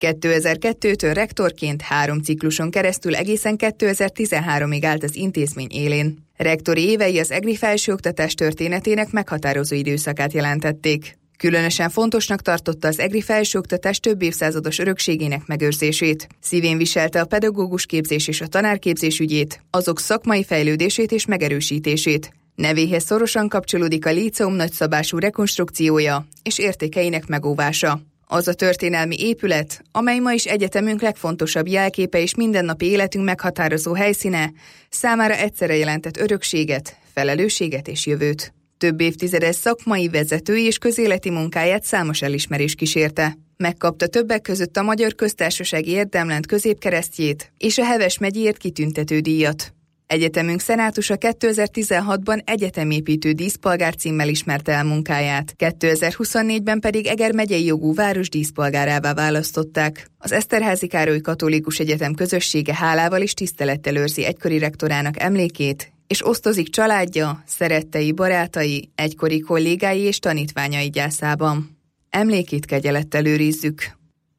2002-től rektorként 3 cikluson keresztül egészen 2013-ig állt az intézmény élén. Rektori évei az egri felsőoktatás történetének meghatározó időszakát jelentették. Különösen fontosnak tartotta az egri felsőoktatás több évszázados örökségének megőrzését. Szívén viselte a pedagógus képzés és a tanárképzés ügyét, azok szakmai fejlődését és megerősítését. Nevéhez szorosan kapcsolódik a líceum nagyszabású rekonstrukciója és értékeinek megóvása. Az a történelmi épület, amely ma is egyetemünk legfontosabb jelképe és mindennapi életünk meghatározó helyszíne, számára egyszerre jelentett örökséget, felelősséget és jövőt. Több évtizedes szakmai, vezetői és közéleti munkáját számos elismerés kísérte. Megkapta többek között a Magyar Köztársasági Érdemlend középkeresztjét és a Heves megyéért kitüntető díjat. Egyetemünk szenátusa 2016-ban egyetemépítő díszpolgár címmel ismerte el munkáját, 2024-ben pedig Eger megyei jogú város díszpolgárává választották. Az Eszterházy Károly Katolikus Egyetem közössége hálával és tisztelettel őrzi egykori rektorának emlékét, és osztozik családja, szerettei, barátai, egykori kollégái és tanítványai gyászában. Emlékét kegyelettel őrizzük.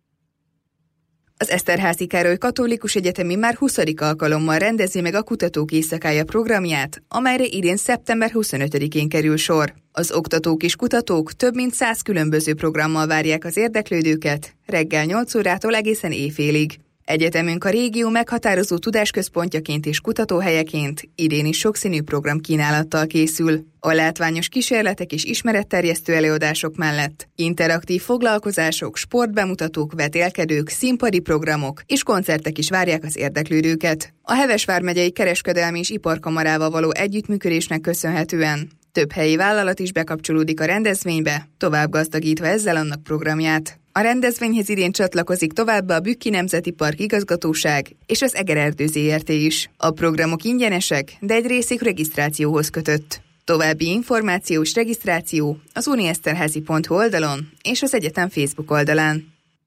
Az Eszterházy Károly Katolikus Egyetemi már 20. alkalommal rendezi meg a Kutatók Éjszakája programját, amelyre idén szeptember 25-én kerül sor. Az oktatók és kutatók több mint 100 különböző programmal várják az érdeklődőket, reggel 8 órától egészen éjfélig. Egyetemünk a régió meghatározó tudásközpontjaként és kutatóhelyeként idén is sokszínű programkínálattal készül. A látványos kísérletek és ismeretterjesztő előadások mellett interaktív foglalkozások, sportbemutatók, vetélkedők, színpadi programok és koncertek is várják az érdeklődőket. A Heves vármegyei kereskedelmi és iparkamarával való együttműködésnek köszönhetően több helyi vállalat is bekapcsolódik a rendezvénybe, tovább gazdagítva ezzel annak programját. A rendezvényhez idén csatlakozik továbbá a Bükki Nemzeti Park igazgatóság és az Eger Erdő Zrt. Is. A programok ingyenesek, de egy részük regisztrációhoz kötött. További információs regisztráció az unieszterházy.hu oldalon és az egyetem Facebook oldalán.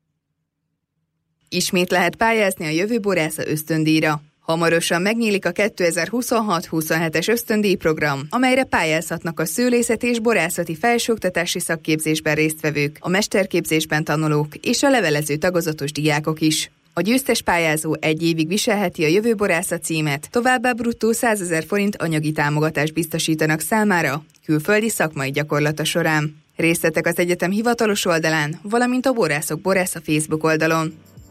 Ismét lehet pályázni a Jövő Borásza ösztöndíjra. Hamarosan megnyílik a 2026-27-es ösztöndíjprogram, amelyre pályázhatnak a szőlészeti és borászati felsőoktatási szakképzésben résztvevők, a mesterképzésben tanulók és a levelező tagozatos diákok is. A győztes pályázó 1 évig viselheti a Jövő Borásza címet, továbbá bruttó 100 000 forint anyagi támogatást biztosítanak számára külföldi szakmai gyakorlata során. Részletek az egyetem hivatalos oldalán, valamint a Borászok Borásza Facebook oldalon.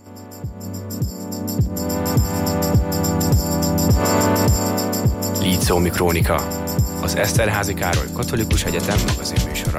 Líceumi Krónika, az Eszterházy Károly Katolikus Egyetem magazinműsora.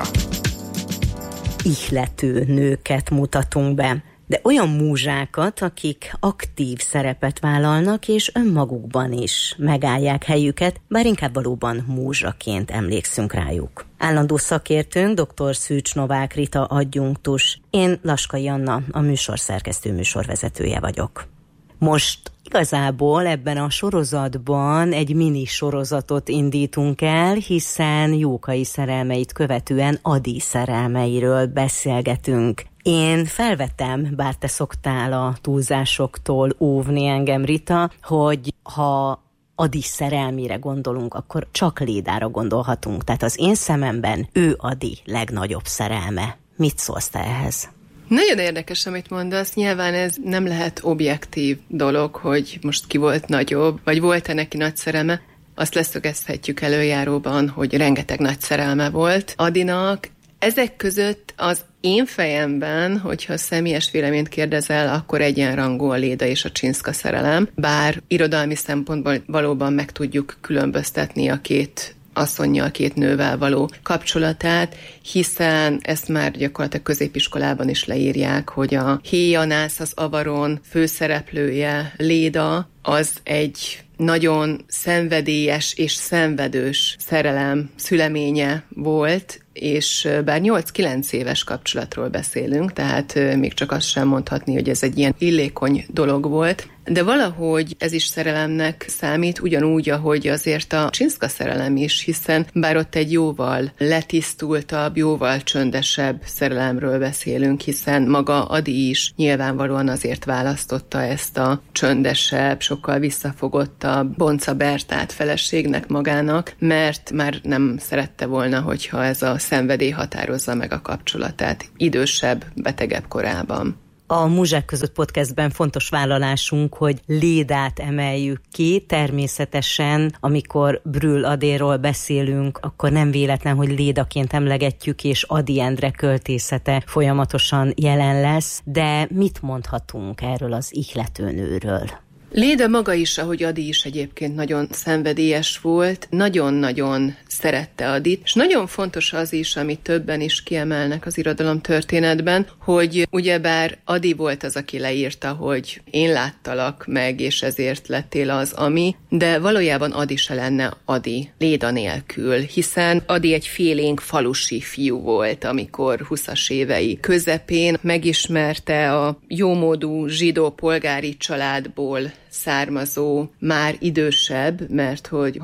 Ihlető nőket mutatunk be, de olyan múzsákat, akik aktív szerepet vállalnak, és önmagukban is megállják helyüket, bár inkább valóban múzsaként emlékszünk rájuk. Állandó szakértőnk dr. Szűcs Novák Rita adjunktus, én Laskai Anna, a műsorszerkesztő műsorvezetője vagyok. Most igazából ebben a sorozatban egy mini sorozatot indítunk el, hiszen Jókai szerelmeit követően Ady szerelmeiről beszélgetünk. Én felvetem, bár te szoktál a túlzásoktól óvni engem, Rita, hogy ha Ady szerelmére gondolunk, akkor csak Lédára gondolhatunk. Tehát az én szememben ő Ady legnagyobb szerelme. Mit szólsz te ehhez? Nagyon érdekes, amit mondasz. Nyilván ez nem lehet objektív dolog, hogy most ki volt nagyobb, vagy volt-e neki nagy szerelme. Azt leszögezhetjük előjáróban, hogy rengeteg nagy szerelme volt Adynak. Ezek között az én fejemben, hogyha személyes véleményt kérdezel, akkor egyenrangú a Léda és a Csinszka szerelem. Bár irodalmi szempontból valóban meg tudjuk különböztetni a két asszonnyal, két nővel való kapcsolatát, hiszen ezt már gyakorlatilag középiskolában is leírják, hogy a Héjanász az Avaron főszereplője, Léda, az egy nagyon szenvedélyes és szenvedős szerelem szüleménye volt, és bár 8-9 éves kapcsolatról beszélünk, tehát még csak azt sem mondhatni, hogy ez egy ilyen illékony dolog volt, de valahogy ez is szerelemnek számít, ugyanúgy, ahogy azért a Csinszka szerelem is, hiszen bár ott egy jóval letisztultabb, jóval csöndesebb szerelemről beszélünk, hiszen maga Ady is nyilvánvalóan azért választotta ezt a csöndesebb, sokkal visszafogottabb Bonca Bertát feleségnek magának, mert már nem szerette volna, hogyha ez a szenvedély határozza meg a kapcsolatát idősebb, betegebb korában. A Múzsák között podcastben fontos vállalásunk, hogy Lédát emeljük ki. Természetesen, amikor Brühl Adéról beszélünk, akkor nem véletlen, hogy Lédaként emlegetjük, és Ady Endre költészete folyamatosan jelen lesz. De mit mondhatunk erről az ihletőnőről? Léda maga is, ahogy Ady is egyébként nagyon szenvedélyes volt, nagyon-nagyon szerette Adyt, és nagyon fontos az is, amit többen is kiemelnek az irodalomtörténetben, hogy ugyebár Ady volt az, aki leírta, hogy én láttalak meg, és ezért lettél az, ami, de valójában Ady se lenne Ady Léda nélkül, hiszen Ady egy félénk falusi fiú volt, amikor 20-as évei közepén megismerte a jómódú zsidó polgári családból származó, már idősebb, mert hogy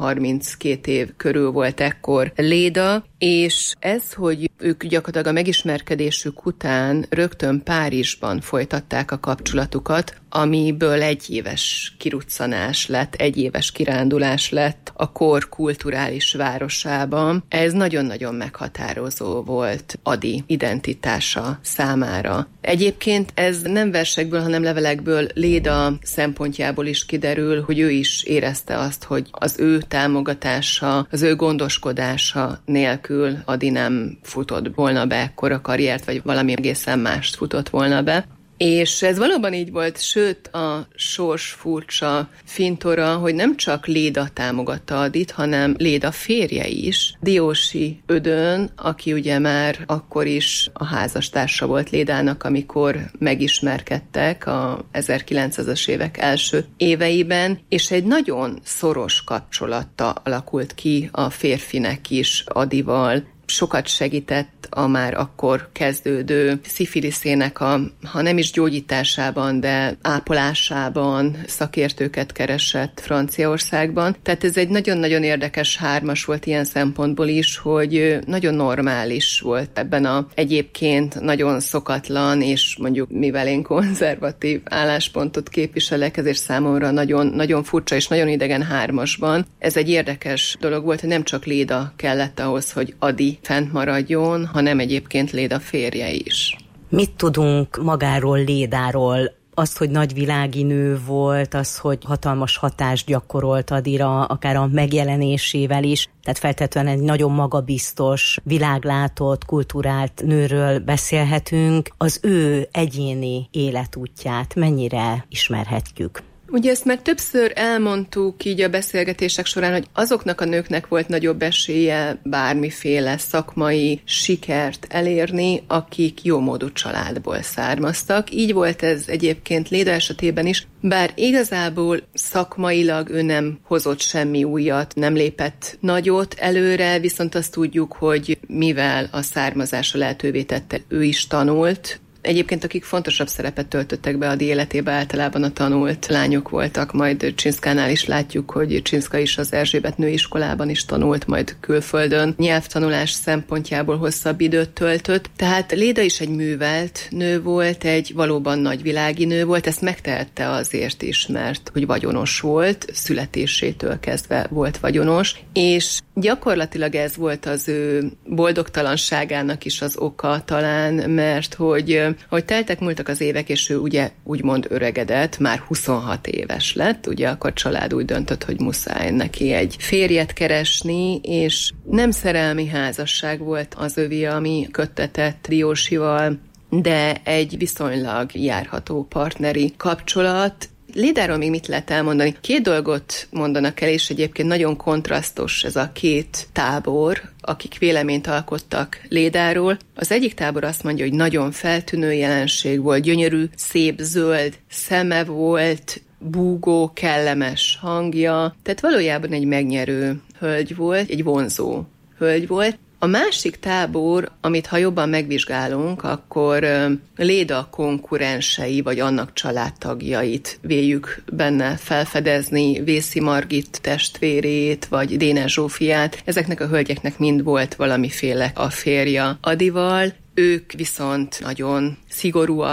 32 év körül volt ekkor Léda, és ez, hogy ők gyakorlatilag a megismerkedésük után rögtön Párizsban folytatták a kapcsolatukat, amiből egyéves kiruccanás lett, egyéves kirándulás lett a kor kulturális városában. Ez nagyon-nagyon meghatározó volt Ady identitása számára. Egyébként ez nem versekből, hanem levelekből Léda szempontjából is kiderül, hogy ő is érezte azt, hogy az ő támogatása, az ő gondoskodása nélkül Ady nem futott volna be ekkora karriert, vagy valami egészen mást futott volna be. És ez valóban így volt, sőt a sors furcsa fintora, hogy nem csak Léda támogatta Adyt, hanem Léda férje is, Diósi Ödön, aki ugye már akkor is a házastársa volt Lédának, amikor megismerkedtek a 1900-as évek első éveiben, és egy nagyon szoros kapcsolata alakult ki a férfinek is Adyval. Sokat segített a már akkor kezdődő szifiliszének ha nem is gyógyításában, de ápolásában szakértőket keresett Franciaországban. Tehát ez egy nagyon-nagyon érdekes hármas volt ilyen szempontból is, hogy nagyon normális volt ebben a egyébként nagyon szokatlan, és mondjuk mivel én konzervatív álláspontot képviselek, ezért számomra nagyon, nagyon furcsa és nagyon idegen hármasban. Ez egy érdekes dolog volt, hogy nem csak Léda kellett ahhoz, hogy Ady fent maradjon, hanem egyébként Léda férje is. Mit tudunk magáról, Lédáról? Az, hogy nagyvilági nő volt, az, hogy hatalmas hatást gyakorolt Adyra, akár a megjelenésével is, tehát feltétlenül egy nagyon magabiztos, világlátott, kulturált nőről beszélhetünk. Az ő egyéni életútját mennyire ismerhetjük? Ugye ezt már többször elmondtuk így a beszélgetések során, hogy azoknak a nőknek volt nagyobb esélye bármiféle szakmai sikert elérni, akik jómódú családból származtak. Így volt ez egyébként Léda esetében is, bár igazából szakmailag ő nem hozott semmi újat, nem lépett nagyot előre, viszont azt tudjuk, hogy mivel a származása lehetővé tette, ő is tanult. Egyébként akik fontosabb szerepet töltöttek be Ady életébe, általában a tanult lányok voltak, majd Csinszkánál is látjuk, hogy Csinszka is az Erzsébet nőiskolában is tanult, majd külföldön nyelvtanulás szempontjából hosszabb időt töltött. Tehát Léda is egy művelt nő volt, egy valóban nagyvilági nő volt, ezt megtehette azért is, mert hogy vagyonos volt, születésétől kezdve volt vagyonos, és gyakorlatilag ez volt az ő boldogtalanságának is az oka talán, mert hogy teltek múltak az évek, és ő ugye úgymond öregedett, már 26 éves lett, ugye akkor a család úgy döntött, hogy muszáj neki egy férjet keresni, és nem szerelmi házasság volt az övé, ami köttetett Diósival, de egy viszonylag járható partneri kapcsolat. Lédáról még mit lehet elmondani? Két dolgot mondanak el, és egyébként nagyon kontrasztos ez a két tábor, akik véleményt alkottak Lédáról. Az egyik tábor azt mondja, hogy nagyon feltűnő jelenség volt, gyönyörű, szép, zöld szeme volt, búgó, kellemes hangja, tehát valójában egy megnyerő hölgy volt, egy vonzó hölgy volt. A másik tábor, amit ha jobban megvizsgálunk, akkor Léda konkurensei, vagy annak családtagjait véljük benne felfedezni, Vészi Margit testvérét, vagy Dénes Zsófiát. Ezeknek a hölgyeknek mind volt valamiféle afférja Adyval, ők viszont nagyon szigorúak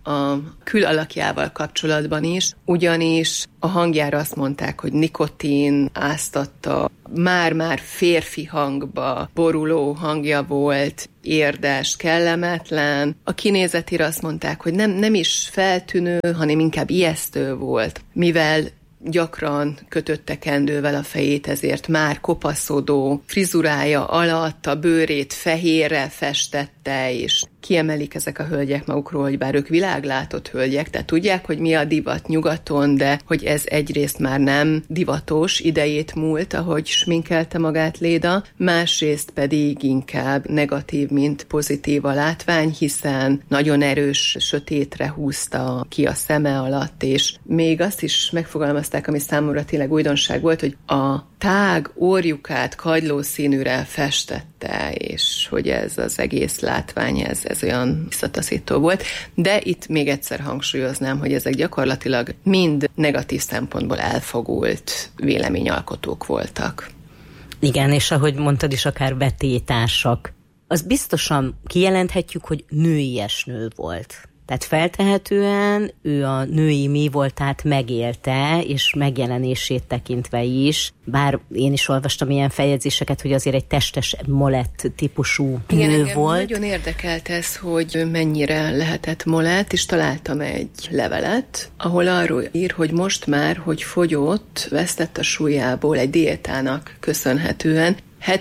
a külalakjával kapcsolatban is, ugyanis a hangjára azt mondták, hogy nikotin áztatta, már-már férfi hangba boruló hangja volt, érdes, kellemetlen. A kinézetére azt mondták, hogy nem is feltűnő, hanem inkább ijesztő volt, mivel gyakran kötötte kendővel a fejét, ezért már kopaszodó frizurája alatt a bőrét fehérre festette, és kiemelik ezek a hölgyek magukról, hogy bár ők világlátott hölgyek, tehát tudják, hogy mi a divat nyugaton, de hogy ez egyrészt már nem divatos, idejét múlt, ahogy sminkelte magát Léda, másrészt pedig inkább negatív, mint pozitív a látvány, hiszen nagyon erős sötétre húzta ki a szeme alatt, és még azt is megfogalmazták, ami számomra tényleg újdonság volt, hogy a tág orjukát kagylószínűre festette, és hogy ez az egész látvány, ez olyan visszataszító volt. De itt még egyszer hangsúlyoznám, hogy ezek gyakorlatilag mind negatív szempontból elfogult véleményalkotók voltak. Igen, és ahogy mondtad is, akár vetétársak. Az biztosan kijelenthetjük, hogy nőies nő volt. Tehát feltehetően ő a női mi voltát megélte, és megjelenését tekintve is, bár én is olvastam ilyen feljegyzéseket, hogy azért egy testes molett típusú nő volt. Nagyon érdekelt ez, hogy mennyire lehetett molett, és találtam egy levelet, ahol arról ír, hogy most már, hogy fogyott, vesztett a súlyából egy diétának köszönhetően,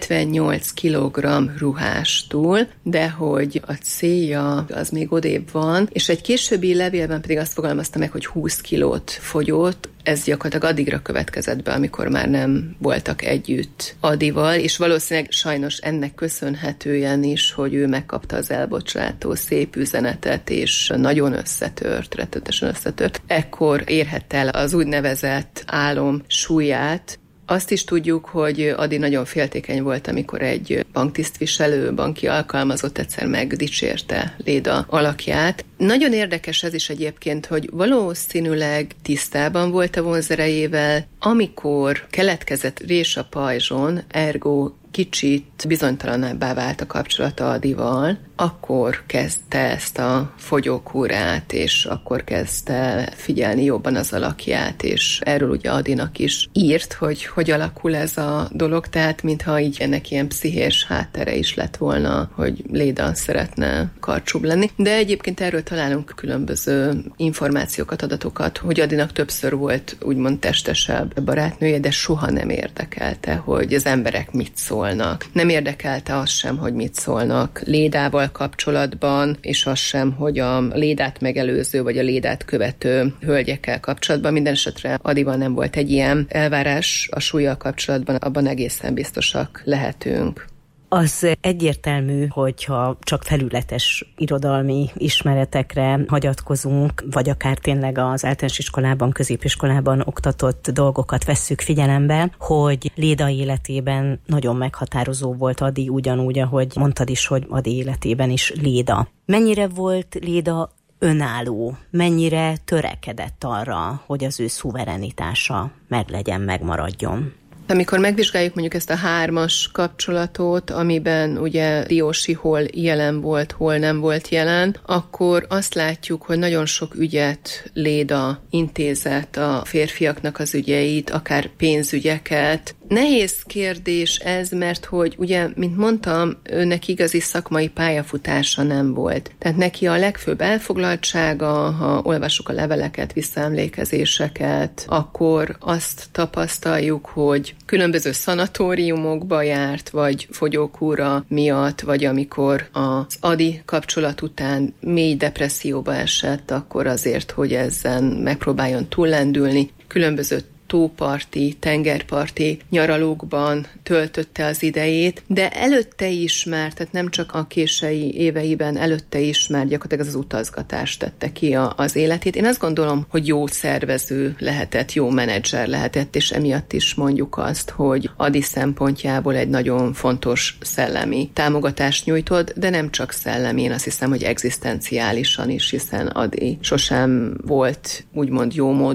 78 kg ruhástól, de hogy a célja az még odébb van, és egy későbbi levélben pedig azt fogalmazta meg, hogy 20 kilót fogyott. Ez gyakorlatilag addigra következett be, amikor már nem voltak együtt Adival, és valószínűleg sajnos ennek köszönhetően is, hogy ő megkapta az elbocsátó szép üzenetet, és nagyon összetört, rettetesen összetört. Ekkor érhette el az úgynevezett álom súlyát. Azt is tudjuk, hogy Adi nagyon féltékeny volt, amikor egy banktisztviselő, banki alkalmazott egyszer megdicsérte Léda alakját. Nagyon érdekes ez is egyébként, hogy valószínűleg tisztában volt a vonzerejével, amikor keletkezett rés a pajzson, ergo kicsit bizonytalanabbá vált a kapcsolata Adival, akkor kezdte ezt a fogyókúrát, és akkor kezdte figyelni jobban az alakját, és erről ugye Adinak is írt, hogy alakul ez a dolog, tehát mintha így ennek ilyen pszichés háttere is lett volna, hogy Léda szeretne karcsúbb lenni. De egyébként erről találunk különböző információkat, adatokat, hogy Adinak többször volt úgymond testesebb barátnője, de soha nem érdekelte, hogy az emberek mit szólnak. Nem érdekelte az sem, hogy mit szólnak Lédával kapcsolatban, és az sem, hogy a Lédát megelőző, vagy a Lédát követő hölgyekkel kapcsolatban. Minden esetre Adival nem volt egy ilyen elvárás a súllyal kapcsolatban, abban egészen biztosak lehetünk. Az egyértelmű, hogyha csak felületes irodalmi ismeretekre hagyatkozunk, vagy akár tényleg az általános iskolában, középiskolában oktatott dolgokat vesszük figyelembe, hogy Léda életében nagyon meghatározó volt Adi, ugyanúgy, ahogy mondtad is, hogy Adi életében is Léda. Mennyire volt Léda önálló, mennyire törekedett arra, hogy az ő szuverenitása meglegyen, megmaradjon? Amikor megvizsgáljuk mondjuk ezt a 3-as kapcsolatot, amiben ugye Diósi hol jelen volt, hol nem volt jelen, akkor azt látjuk, hogy nagyon sok ügyet Léda intézett, a férfiaknak az ügyeit, akár pénzügyeket. Nehéz kérdés ez, mert hogy ugye, mint mondtam, őnek igazi szakmai pályafutása nem volt. Tehát neki a legfőbb elfoglaltsága, ha olvassuk a leveleket, visszaemlékezéseket, akkor azt tapasztaljuk, hogy különböző szanatóriumokba járt, vagy fogyókúra miatt, vagy amikor az Adi kapcsolat után mély depresszióba esett, akkor azért, hogy ezen megpróbáljon túllendülni, különböző tóparti, tengerparti nyaralókban töltötte az idejét, de előtte is már, tehát nem csak a késői éveiben, előtte is már gyakorlatilag az utazgatást tette ki az életét. Én azt gondolom, hogy jó szervező lehetett, jó menedzser lehetett, és emiatt is mondjuk azt, hogy Adi szempontjából egy nagyon fontos szellemi támogatást nyújtott, de nem csak szellemi, én azt hiszem, hogy egzisztenciálisan is, hiszen Adi sosem volt úgymond jómódú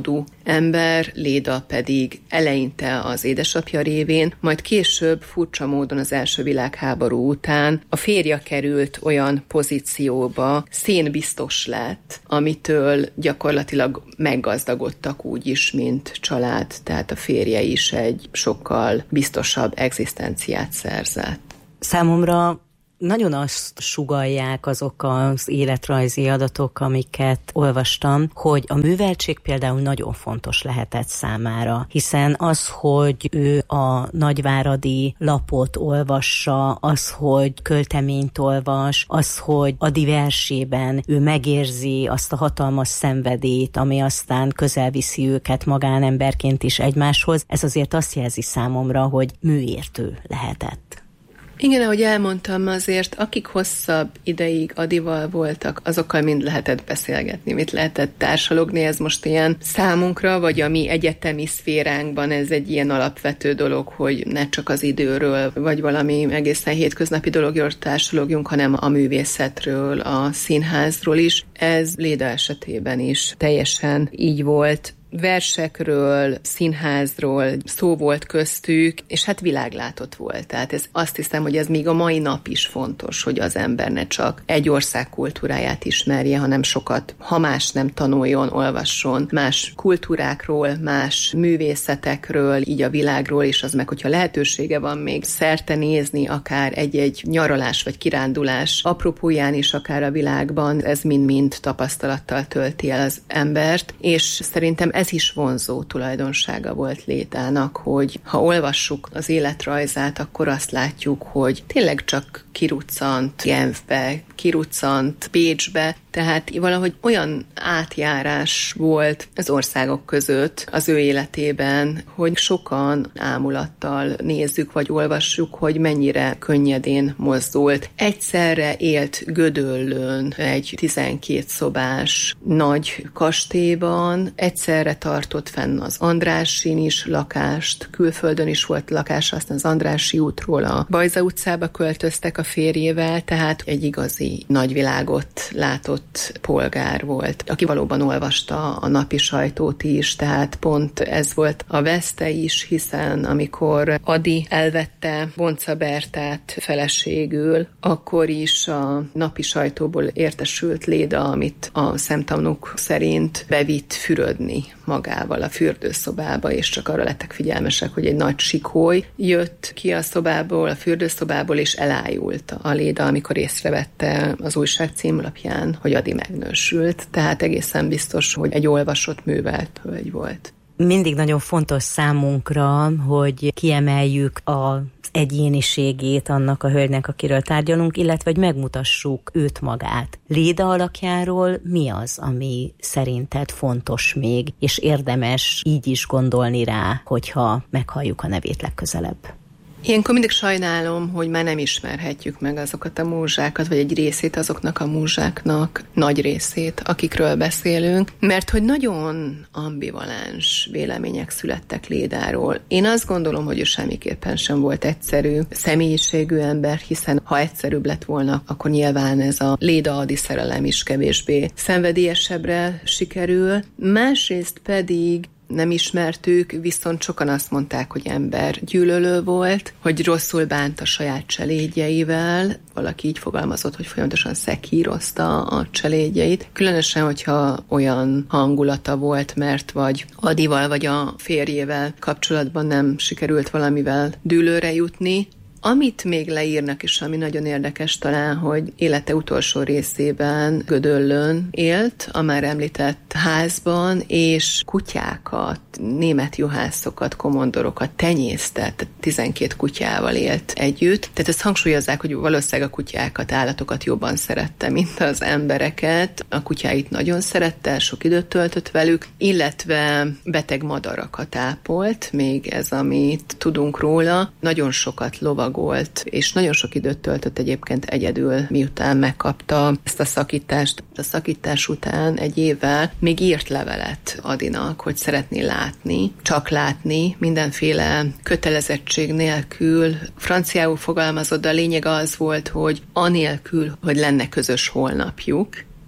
ember, Léda pedig eleinte az édesapja révén, majd később furcsa módon az első világháború után a férje került olyan pozícióba, szénbiztos lett, amitől gyakorlatilag meggazdagodtak úgy is, mint család, tehát a férje is egy sokkal biztosabb egzisztenciát szerzett. Számomra nagyon azt sugallják azok az életrajzi adatok, amiket olvastam, hogy a műveltség például nagyon fontos lehetett számára, hiszen az, hogy ő a nagyváradi lapot olvassa, az, hogy költeményt olvas, az, hogy Ady versében ő megérzi azt a hatalmas szenvedélyt, ami aztán közel viszi őket magánemberként is egymáshoz, ez azért azt jelzi számomra, hogy műértő lehetett. Igen, ahogy elmondtam, azért akik hosszabb ideig Adyval voltak, azokkal mind lehetett beszélgetni, mit lehetett társalogni, ez most ilyen számunkra, vagy a mi egyetemi szféránkban ez egy ilyen alapvető dolog, hogy ne csak az időről, vagy valami egészen hétköznapi dologról társalogjunk, hanem a művészetről, a színházról is. Ez Léda esetében is teljesen így volt. Versekről, színházról szó volt köztük, és hát világlátott volt. Tehát azt hiszem, hogy ez még a mai nap is fontos, hogy az ember ne csak egy ország kultúráját ismerje, hanem sokat, ha más nem tanuljon, olvasson más kultúrákról, más művészetekről, így a világról, és az meg, hogyha lehetősége van még szerte nézni, akár egy-egy nyaralás vagy kirándulás apropóján is, akár a világban, ez mind-mind tapasztalattal tölti el az embert, és szerintem ez is vonzó tulajdonsága volt Lédának, hogy ha olvassuk az életrajzát, akkor azt látjuk, hogy tényleg csak kiruccant Genfbe, kiruccant Bécsbe, tehát valahogy olyan átjárás volt az országok között az ő életében, hogy sokan ámulattal nézzük vagy olvassuk, hogy mennyire könnyedén mozdult. Egyszerre élt Gödöllőn egy 12 szobás nagy kastélyban, egyszerre tartott fenn az Andrássyn is lakást, külföldön is volt lakása, aztán az Andrássy útról a Bajza utcába költöztek a férjével, tehát egy igazi nagyvilágot látott polgár volt, aki valóban olvasta a napi sajtót is, tehát pont ez volt a veszte is, hiszen amikor Ady elvette Bonca Bertát feleségül, akkor is a napi sajtóból értesült Léda, amit a szemtanúk szerint bevitt fürödni magával a fürdőszobába, és csak arra lettek figyelmesek, hogy egy nagy sikóly jött ki a szobából, a fürdőszobából, és elájult a Léda, amikor észrevette az újság címlapján, hogy Ady megnősült, tehát egészen biztos, hogy egy olvasott, művelt hölgy volt. Mindig nagyon fontos számunkra, hogy kiemeljük az egyéniségét annak a hölgynek, akiről tárgyalunk, illetve hogy megmutassuk őt magát. Léda alakjáról mi az, ami szerinted fontos még, és érdemes így is gondolni rá, hogyha meghalljuk a nevét legközelebb? Ilyenkor mindig sajnálom, hogy már nem ismerhetjük meg azokat a múzsákat, vagy egy részét azoknak a múzsáknak, nagy részét, akikről beszélünk, mert hogy nagyon ambivalens vélemények születtek Lédáról. Én azt gondolom, hogy ő semmiképpen sem volt egyszerű személyiségű ember, hiszen ha egyszerűbb lett volna, akkor nyilván ez a Léda-Ady szerelem is kevésbé szenvedélyesebbre sikerül. Másrészt pedig nem ismertük, viszont sokan azt mondták, hogy embergyűlölő volt, hogy rosszul bánt a saját cselédjeivel. Valaki így fogalmazott, hogy folyamatosan szekírozta a cselédjeit. Különösen, hogyha olyan hangulata volt, mert vagy Adyval, vagy a férjével kapcsolatban nem sikerült valamivel dűlőre jutni. Amit még leírnak, és ami nagyon érdekes talán, hogy élete utolsó részében Gödöllőn élt, a már említett házban, és kutyákat, német juhászokat, komondorokat tenyésztett, 12 kutyával élt együtt. Tehát ezt hangsúlyozzák, hogy valószínűleg a kutyákat, állatokat jobban szerette, mint az embereket. A kutyáit nagyon szerette, sok időt töltött velük, illetve beteg madarakat ápolt, még ez, amit tudunk róla. Nagyon sokat lovagolt, és nagyon sok időt töltött egyébként egyedül, miután megkapta ezt a szakítást. A szakítás után egy évvel még írt levelet Adynak, hogy szeretné látni, csak látni, mindenféle kötelezettség nélkül. Franciául fogalmazott, de a lényeg az volt, hogy anélkül, hogy lenne közös holnapjuk,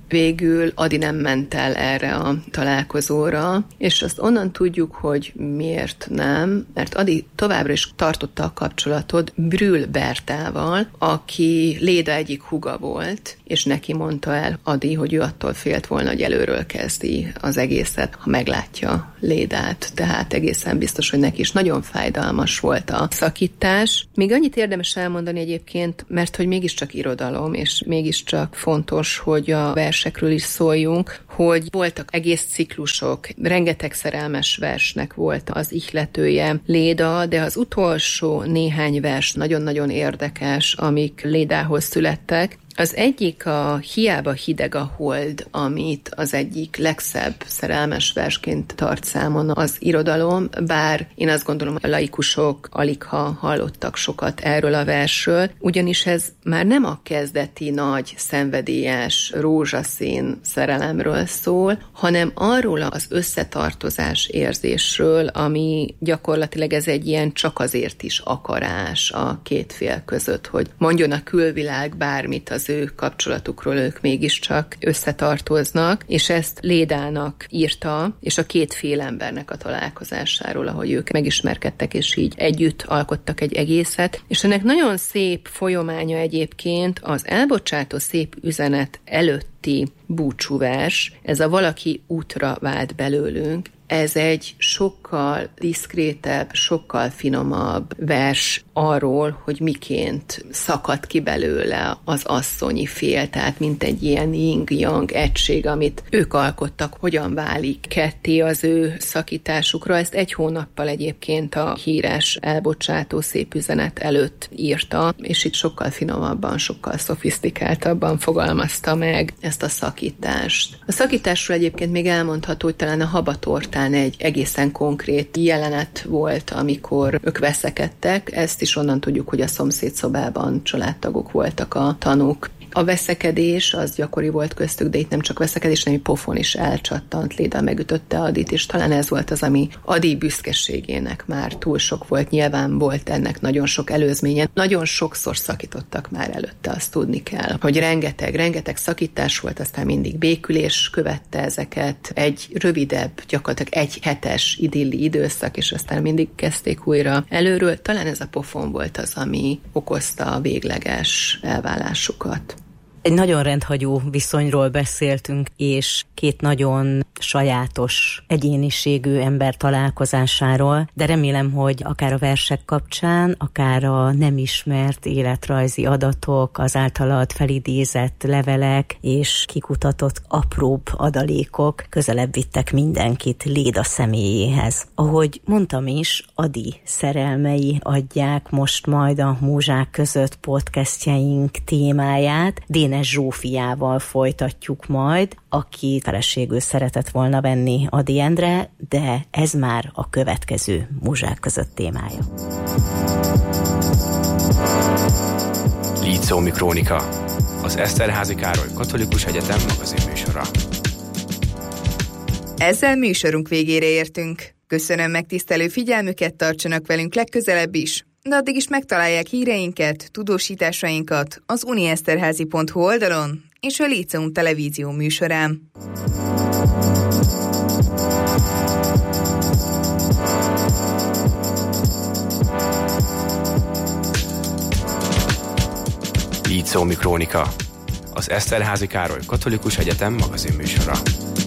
Végül Ady nem ment el erre a találkozóra, és azt onnan tudjuk, hogy miért nem, mert Ady továbbra is tartotta a kapcsolatot Brühl Bertával, aki Léda egyik húga volt, és neki mondta el Ady, hogy ő attól félt volna, hogy előről kezdi az egészet, ha meglátja Lédát. Tehát egészen biztos, hogy neki is nagyon fájdalmas volt a szakítás. Még annyit érdemes elmondani egyébként, mert hogy mégiscsak irodalom, és mégiscsak fontos, hogy a versekről is szóljunk, hogy voltak egész ciklusok, rengeteg szerelmes versnek volt az ihletője Léda, de az utolsó néhány vers nagyon-nagyon érdekes, amik Lédához születtek. Az egyik a Hiába hideg a hold, amit az egyik legszebb szerelmes versként tart számon az irodalom, bár én azt gondolom, a laikusok aligha hallottak sokat erről a versről, ugyanis ez már nem a kezdeti nagy, szenvedélyes, rózsaszín szerelemről szól, hanem arról az összetartozás érzésről, ami gyakorlatilag ez egy ilyen csak azért is akarás a két fél között, hogy mondjon a külvilág bármit az ő kapcsolatukról, ők mégiscsak összetartoznak, és ezt Lédának írta, és a két fél embernek a találkozásáról, ahogy ők megismerkedtek, és így együtt alkottak egy egészet. És ennek nagyon szép folyamánya egyébként az elbocsátó szép üzenet előtti búcsúvers, ez a valaki útra vált belőlünk. Ez egy sokkal diszkrétebb, sokkal finomabb vers arról, hogy miként szakad ki belőle az asszonyi fél, tehát mint egy ilyen yin-yang egység, amit ők alkottak, hogyan válik ketté az ő szakításukra. Ezt 1 hónappal egyébként a híres elbocsátó szép üzenet előtt írta, és itt sokkal finomabban, sokkal szofisztikáltabban fogalmazta meg ezt a szakítást. A szakításról egyébként még elmondható, hogy talán a Habatortán egy egészen konkrét jelenet volt, amikor ők veszekedtek. Ezt is onnan tudjuk, hogy a szomszédszobában családtagok voltak a tanúk. A veszekedés az gyakori volt köztük, de itt nem csak veszekedés, hanem pofon is elcsattant. Léda megütötte Adyt, és talán ez volt az, ami Ady büszkeségének már túl sok volt. Nyilván volt ennek nagyon sok előzménye. Nagyon sokszor szakítottak már előtte, azt tudni kell, hogy rengeteg szakítás volt, aztán mindig békülés követte ezeket. Egy rövidebb, gyakorlatilag 1 hetes idilli időszak, és aztán mindig kezdték újra előről. Talán ez a pofon volt az, ami okozta a végleges elválásukat. Egy nagyon rendhagyó viszonyról beszéltünk, és 2 nagyon sajátos egyéniségű ember találkozásáról, de remélem, hogy akár a versek kapcsán, akár a nem ismert életrajzi adatok, az általad felidézett levelek és kikutatott apróbb adalékok közelebb vittek mindenkit Léda személyéhez. Ahogy mondtam is, Ady szerelmei adják most majd a Múzsák között podcastjaink témáját. Dénes Zsófiával folytatjuk majd, aki feleségül szeretett volna venni Ady Endre, de ez már a következő Múzsák között témája. Líceumi Krónika, az Eszterházy Károly Katolikus Egyetem magazinműsora. Ezzel műsorunk végére értünk. Köszönöm megtisztelő figyelmüket, tartsanak velünk legközelebb is. De addig is megtalálják híreinket, tudósításainkat az unieszterházy.hu oldalon és a Líceum televízió műsorán. Líceumi Krónika, az Eszterházy Károly Katolikus Egyetem magazinműsora.